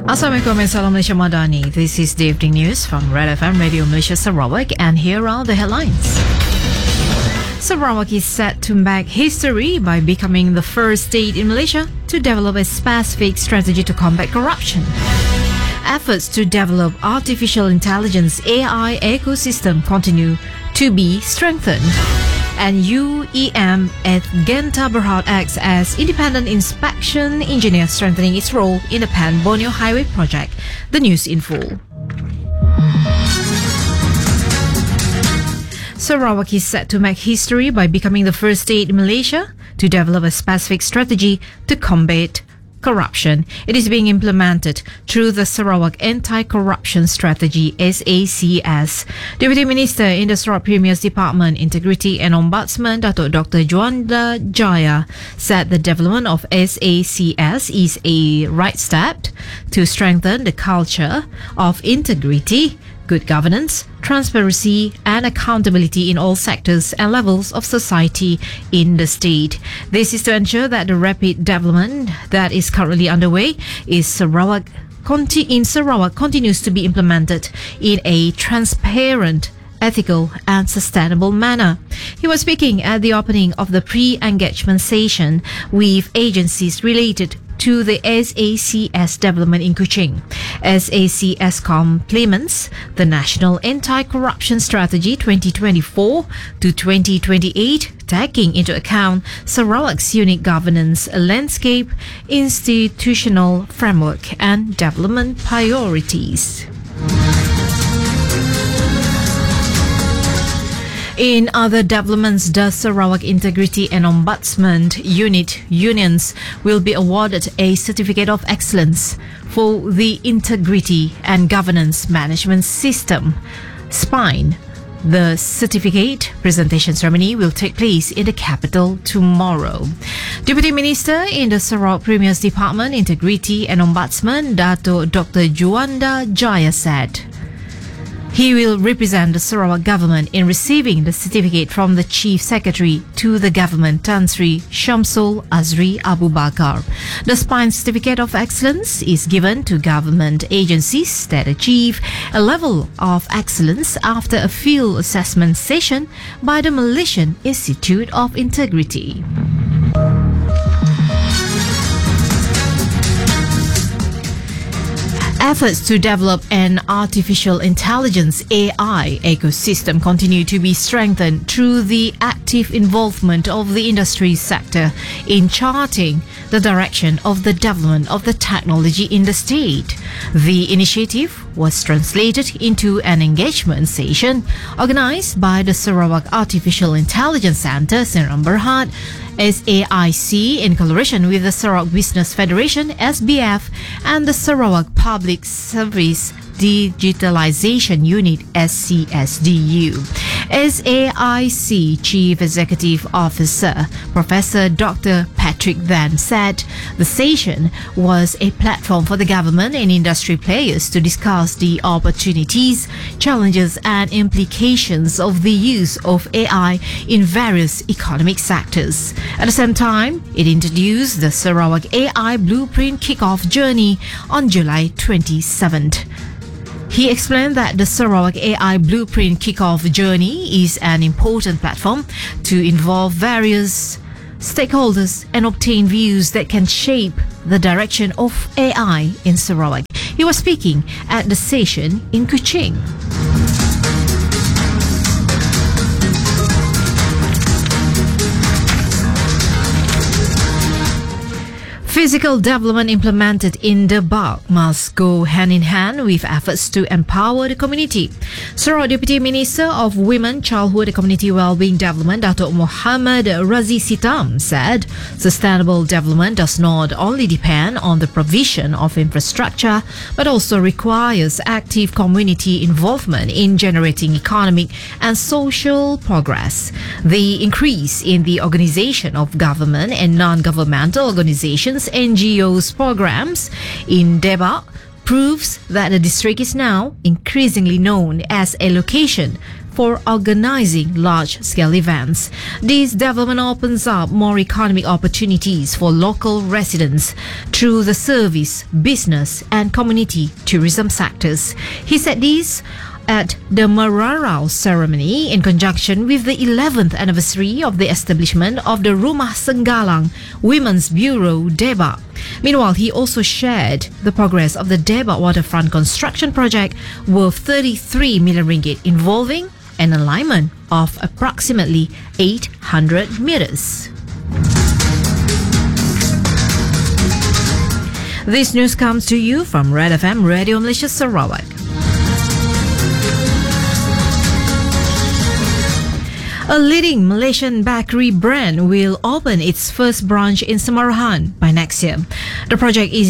Assalamualaikum and Salam Malaysia Madani. This is the evening news from Red FM Radio Malaysia Sarawak, and here are the headlines. Sarawak is set to make history by becoming the first state in Malaysia to develop a specific strategy to combat corruption. Efforts to develop artificial intelligence AI ecosystem continue to be strengthened. And UEM at Genta Berhad acts as independent inspection engineer, strengthening its role in the Pan Borneo Highway project. The news in full. Sarawak is set to make history by becoming the first state in Malaysia to develop a specific strategy to combat corruption. It is being implemented through the Sarawak Anti-Corruption Strategy SACS. Deputy Minister in the Sarawak Premier's Department, Integrity and Ombudsman, Datuk Dr. Juanda Jaya, said the development of SACS is a right step to strengthen the culture of integrity, good governance, transparency and accountability in all sectors and levels of society in the state. This is to ensure that the rapid development that is currently underway in Sarawak continues to be implemented in a transparent, ethical and sustainable manner. He was speaking at the opening of the pre-engagement session with agencies related to the SACS development in Kuching. SACS complements the National Anti-Corruption Strategy 2024 to 2028, taking into account Sarawak's unique governance landscape, institutional framework and development priorities. In other developments, the Sarawak Integrity and Ombudsman unions will be awarded a Certificate of Excellence for the Integrity and Governance Management System, SPINE. The certificate presentation ceremony will take place in the capital tomorrow. Deputy Minister in the Sarawak Premier's Department, Integrity and Ombudsman, Datuk Dr. Juanda Jaya said he will represent the Sarawak government in receiving the certificate from the Chief Secretary to the government, Tan Sri Shamsul Azri Abu Bakar. The SPINE Certificate of Excellence is given to government agencies that achieve a level of excellence after a field assessment session by the Malaysian Institute of Integrity. Efforts to develop an artificial intelligence AI ecosystem continue to be strengthened through the active involvement of the industry sector in charting the direction of the development of the technology in the state. The initiative was translated into an engagement session organized by the Sarawak Artificial Intelligence Centre, Sdn Bhd, SAIC, in collaboration with the Sarawak Business Federation, SBF, and the Sarawak Public Service Digitalization Unit, SCSDU. SAIC Chief Executive Officer Professor Dr. Patrick Van said the session was a platform for the government and industry players to discuss the opportunities, challenges and implications of the use of AI in various economic sectors. At the same time, it introduced the Sarawak AI Blueprint Kickoff Journey on July 27th. He explained that the Sarawak AI Blueprint Kickoff Journey is an important platform to involve various stakeholders and obtain views that can shape the direction of AI in Sarawak. He was speaking at the session in Kuching. Physical development implemented in the Bak must go hand in hand with efforts to empower the community. Sarawak Deputy Minister of Women, Childhood and Community Wellbeing Development, Datuk Muhammad Razi Sitam, said sustainable development does not only depend on the provision of infrastructure but also requires active community involvement in generating economic and social progress. The increase in the organization of government and non-governmental organizations, NGOs programs in Debak proves that the district is now increasingly known as a location for organizing large-scale events. This development opens up more economic opportunities for local residents through the service, business and community tourism sectors. He said this at the Mararao ceremony in conjunction with the 11th anniversary of the establishment of the Rumah Senggalang Women's Bureau Debak. Meanwhile, he also shared the progress of the Debak waterfront construction project worth 33 million ringgit involving an alignment of approximately 800 meters. This news comes to you from Red FM Radio Malaysia Sarawak. A leading Malaysian bakery brand will open its first branch in Samarahan by next year. The project is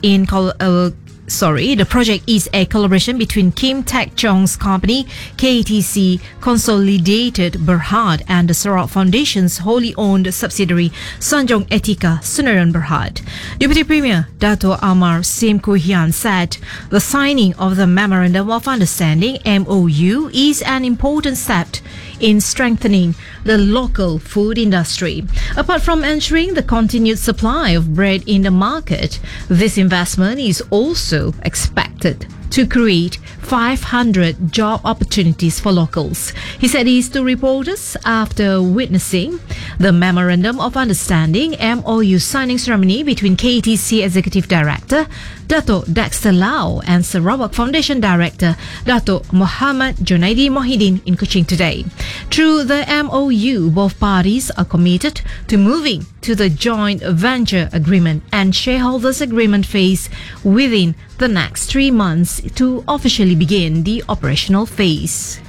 The project is a collaboration between Kim Tech Chong's company, KTC Consolidated Berhad, and the Sarawak Foundation's wholly owned subsidiary, Sanjong Etika Sundaram Berhad. Deputy Premier Dato' Amar Sim Kuhian said the signing of the Memorandum of Understanding MOU is an important step in strengthening the local food industry. Apart from ensuring the continued supply of bread in the market, this investment is also expected to create 500 job opportunities for locals. He said this to reporters after witnessing the Memorandum of Understanding MOU signing ceremony between KTC Executive Director Dato' Dexter Lau and Sarawak Foundation Director Dato' Muhammad Junaidi Mohidin in Kuching today. Through the MOU, both parties are committed to moving to the joint venture agreement and shareholders agreement phase within the next 3 months to officially begin the operational phase.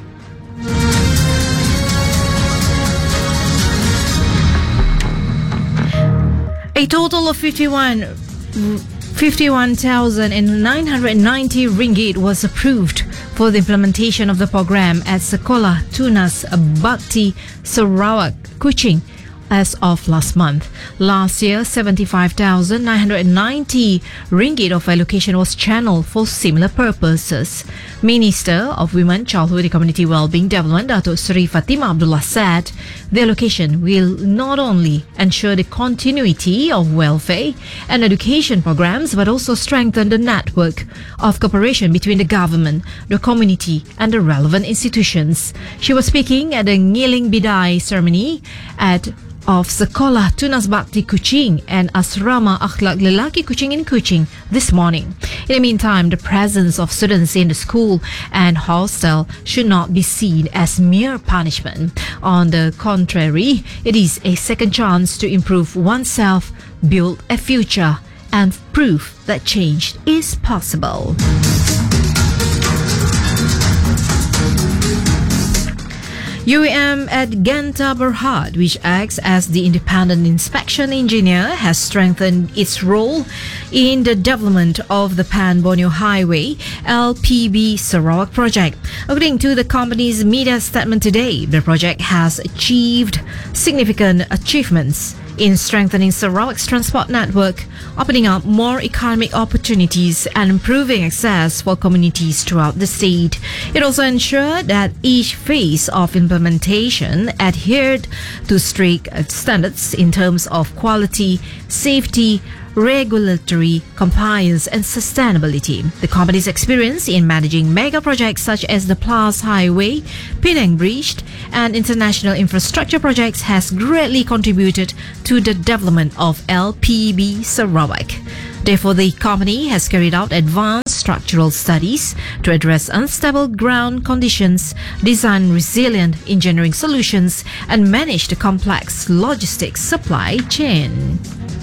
A total of 51,990 ringgit was approved for the implementation of the program at Sekolah Tunas Bakti Sarawak, Kuching, as of last month. Last year, 75,990 ringgit of allocation was channeled for similar purposes. Minister of Women, Childhood and Community Wellbeing Development, Dato' Sri Fatimah Abdullah said the allocation will not only ensure the continuity of welfare and education programs, but also strengthen the network of cooperation between the government, the community and the relevant institutions. She was speaking at the Ngiling Bidai ceremony of Sekolah Tunas Bakti Kuching and Asrama Akhlak Lelaki Kuching in Kuching this morning. In the meantime, the presence of students in the school and hostel should not be seen as mere punishment. On the contrary, it is a second chance to improve oneself, build a future, and prove that change is possible. UEM at Genta Berhad, which acts as the independent inspection engineer, has strengthened its role in the development of the Pan-Borneo Highway LPB Sarawak project. According to the company's media statement today, the project has achieved significant achievements in strengthening Sarawak's transport network, opening up more economic opportunities and improving access for communities throughout the state. It also ensured that each phase of implementation adhered to strict standards in terms of quality, safety, regulatory compliance and sustainability. The company's experience in managing mega projects such as the Plas Highway, Penang Bridge and international infrastructure projects has greatly contributed to the development of LPB Sarawak. Therefore, the company has carried out advanced structural studies to address unstable ground conditions, design resilient engineering solutions and manage the complex logistics supply chain.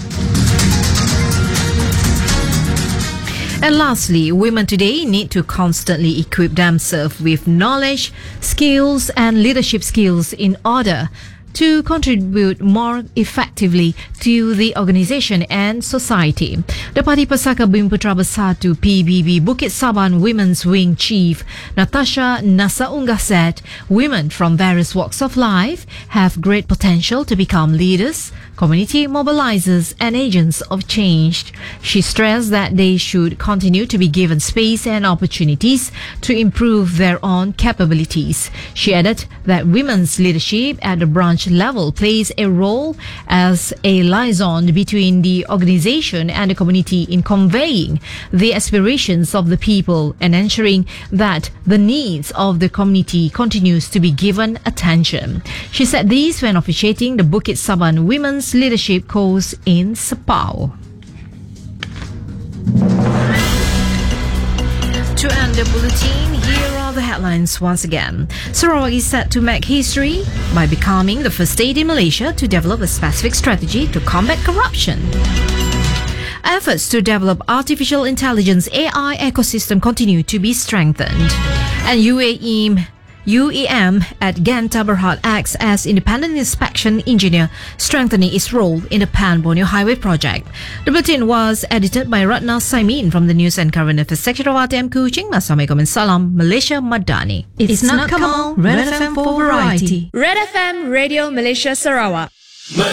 And lastly, women today need to constantly equip themselves with knowledge, skills and leadership skills in order to contribute more effectively to the organisation and society. The Parti Pesaka Bumi Putra Bersatu PBB Bukit Saban Women's Wing Chief Natasha Nasaunggah said women from various walks of life have great potential to become leaders, community mobilizers and agents of change. She stressed that they should continue to be given space and opportunities to improve their own capabilities. She added that women's leadership at the branch level plays a role as a liaison between the organization and the community in conveying the aspirations of the people and ensuring that the needs of the community continues to be given attention. She said this when officiating the Bukit Saban Women's Leadership Course in Sepau. To end the bulletin, here are the headlines once again. Sarawak is set to make history by becoming the first state in Malaysia to develop a specific strategy to combat corruption. Efforts to develop artificial intelligence AI ecosystem continue to be strengthened. And UEM at Genta Berhad acts as independent inspection engineer, strengthening its role in the Pan Borneo Highway project. The bulletin was edited by Ratna Saimin from the News and Current Affairs section of RTM Kuching. Assalamualaikum and salam, Malaysia Madani. It's not Kamal, Red FM for variety. Red FM Radio Malaysia Sarawak.